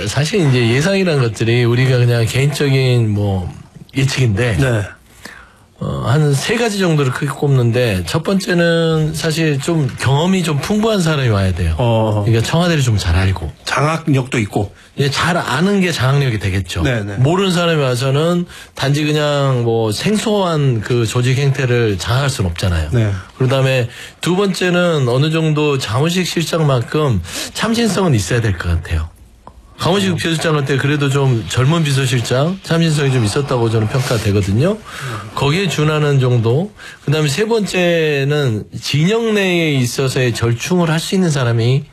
사실 이제 예상이라는 것들이 우리가 그냥 개인적인 뭐 예측인데. 네. 한 세 가지 정도를 크게 꼽는데 첫 번째는 사실 좀 경험이 좀 풍부한 사람이 와야 돼요. 그러니까 청와대를 좀 잘 알고 장악력도 있고 잘 아는 게 장악력이 되겠죠. 네네. 모르는 사람이 와서는 단지 그냥 뭐 생소한 그 조직 행태를 장악할 수는 없잖아요. 네. 그다음에 두 번째는 어느 정도 자문식 실장만큼 참신성은 있어야 될 것 같아요. 강원식 비서실장 할 때 그래도 좀 젊은 비서실장 참신성이 좀 있었다고 저는 평가되거든요. 거기에 준하는 정도. 그다음에 세 번째는 진영 내에 있어서의 절충을 할 수 있는 사람이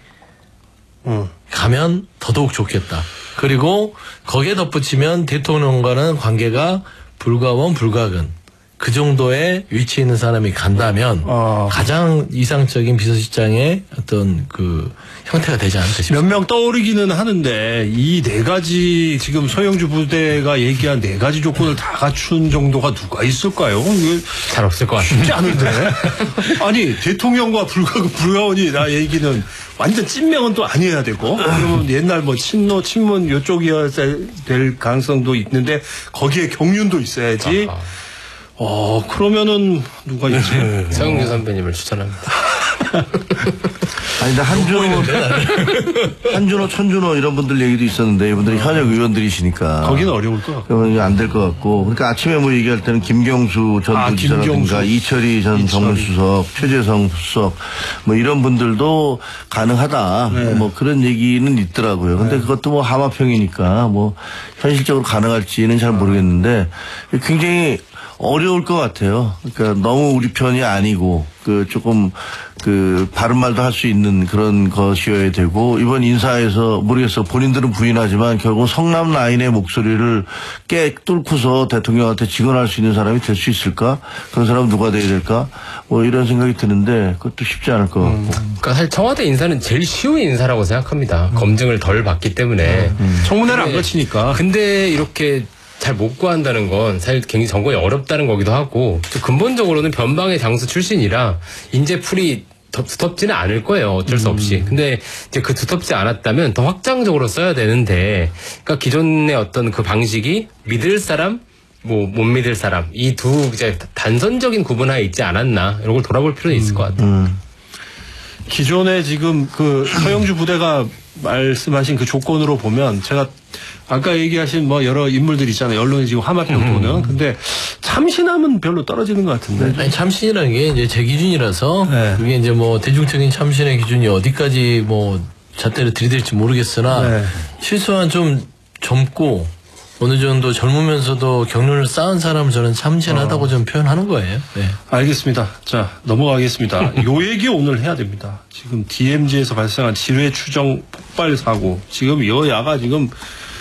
가면 더더욱 좋겠다. 그리고 거기에 덧붙이면 대통령과는 관계가 불가원 불가근 그 정도의 위치에 있는 사람이 간다면 가장 이상적인 비서실장의 어떤 그 형태가 되지 않을까 싶습니다. 몇 명 떠오르기는 하는데 이 네 가지 지금 서영주 부대가 얘기한 네 가지 조건을 다 갖춘 정도가 누가 있을까요? 잘 없을 것 같아요. 쉽지 않은데. 아니 대통령과 불가원이 나 얘기는 완전 찐명은 또 아니어야 되고 그러면 옛날 뭐 친노 친문 이쪽이어야 될 가능성도 있는데 거기에 경륜도 있어야지. 그러면은 누가 있지? 서영주 선배님을 추천합니다. 아니, 근데 한준호, 천준호 이런 분들 얘기도 있었는데 이분들이 현역 의원들이시니까. 거기는 어려울 것 같고. 그러면 안 될 것 같고. 그러니까 아침에 뭐 얘기할 때는 김경수 전 부지사라든가 이철희 전 정무수석, 최재성 수석 뭐 이런 분들도 가능하다. 네. 뭐 그런 얘기는 있더라고요. 근데 그것도 뭐 하마평이니까 뭐 현실적으로 가능할지는 잘 모르겠는데 굉장히 어려울 것 같아요. 그러니까 너무 우리 편이 아니고 조금 바른 말도 할 수 있는 그런 것이어야 되고 이번 인사에서 모르겠어. 본인들은 부인하지만 결국 성남 라인의 목소리를 뚫고서 대통령한테 직언할 수 있는 사람이 될 수 있을까? 그런 사람은 누가 돼야 될까? 뭐 이런 생각이 드는데 그것도 쉽지 않을 것 같고. 그러니까 사실 청와대 인사는 제일 쉬운 인사라고 생각합니다. 검증을 덜 받기 때문에. 청문회를 안 거치니까. 근데 이렇게 잘 못 구한다는 건 사실 굉장히 정권이 어렵다는 거기도 하고 또 근본적으로는 변방의 장수 출신이라 인재풀이 두텁지는 않을 거예요. 어쩔 수 없이. 근데 이제 그 두텁지 않았다면 더 확장적으로 써야 되는데 그러니까 기존의 어떤 그 방식이 믿을 사람 못 믿을 사람 이 두 이제 단선적인 구분하에 있지 않았나 이런 걸 돌아볼 필요는 있을 것 같아요. 기존에 지금 서영주 부대가 말씀하신 그 조건으로 보면 제가 아까 얘기하신 뭐 여러 인물들 있잖아요. 언론에 지금 화마평 도는. 근데 참신함은 별로 떨어지는 것 같은데. 아니, 참신이라는 게 이제 제 기준이라서 그게 이제 뭐 대중적인 참신의 기준이 어디까지 뭐 잣대를 들이댈지 모르겠으나 최소한 좀 젊고 어느 정도 젊으면서도 경륜을 쌓은 사람을 저는 참신하다고 좀 표현하는 거예요. 네. 알겠습니다. 자, 넘어가겠습니다. 요 얘기 오늘 해야 됩니다. 지금 DMZ에서 발생한 지뢰 추정 폭발 사고. 지금 여야가 지금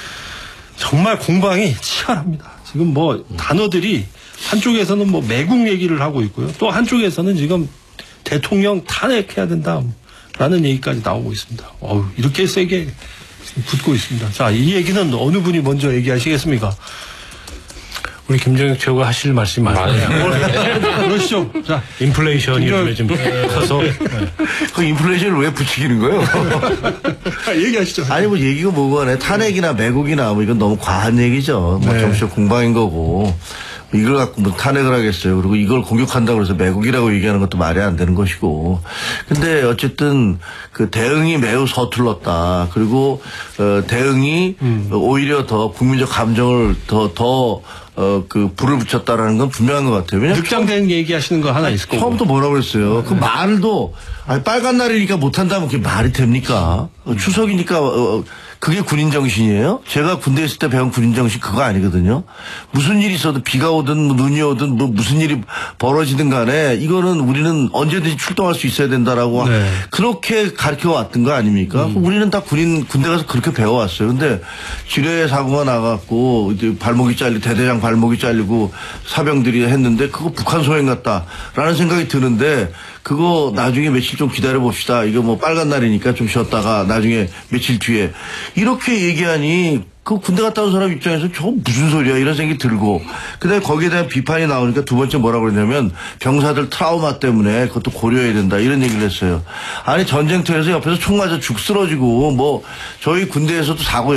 정말 공방이 치열합니다. 지금 뭐 단어들이 한쪽에서는 뭐 매국 얘기를 하고 있고요. 또 한쪽에서는 지금 대통령 탄핵해야 된다라는 얘기까지 나오고 있습니다. 이렇게 세게 붙고 있습니다. 자, 이 얘기는 어느 분이 먼저 얘기하시겠습니까? 우리 김정혁 최고가 하실 말씀이 많아요. 그러시죠. 자, 인플레이션이 요즘에 좀 커서. 그 인플레이션을 왜 부추기는 거예요? 얘기하시죠. 아니 뭐 얘기가 뭐가 탄핵이나 매국이나 뭐 이건 너무 과한 얘기죠. 뭐 정치적 공방인 거고. 이걸 갖고 뭐 탄핵을 하겠어요. 그리고 이걸 공격한다고 해서 매국이라고 얘기하는 것도 말이 안 되는 것이고. 근데 어쨌든 그 대응이 매우 서툴렀다. 그리고 대응이 오히려 더 국민적 감정을 더 불을 붙였다라는 건 분명한 것 같아요. 왜냐면 늑장된 얘기하시는 거 하나 있을 거고. 처음부터 뭐라고 그랬어요. 그 말도 빨간 날이니까 못한다면 그게 말이 됩니까? 추석이니까 그게 군인 정신이에요? 제가 군대에 있을 때 배운 군인 정신 그거 아니거든요. 무슨 일이 있어도 비가 오든 눈이 오든 무슨 일이 벌어지든 간에 이거는 우리는 언제든지 출동할 수 있어야 된다라고 그렇게 가르쳐 왔던 거 아닙니까? 우리는 다 군대 가서 그렇게 배워왔어요. 근데 지뢰 사고가 나갖고 이제 대대장 발목이 잘리고 사병들이 했는데 그거 북한 소행 같다라는 생각이 드는데 그거 나중에 며칠 좀 기다려 봅시다. 이거 뭐 빨간 날이니까 좀 쉬었다가 나중에 며칠 뒤에 이렇게 얘기하니 그 군대 갔다 온 사람 입장에서 저거 무슨 소리야 이런 생각이 들고 그다음에 거기에 대한 비판이 나오니까 두 번째 뭐라고 그러냐면 병사들 트라우마 때문에 그것도 고려해야 된다 이런 얘기를 했어요. 아니 전쟁터에서 옆에서 총 맞아 죽 쓰러지고 뭐 저희 군대에서도 사고